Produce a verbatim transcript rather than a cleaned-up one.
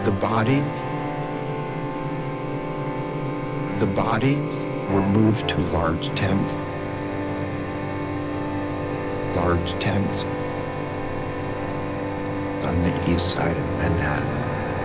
The bodies, the bodies were moved to large tents, large tents on the east side of Manhattan.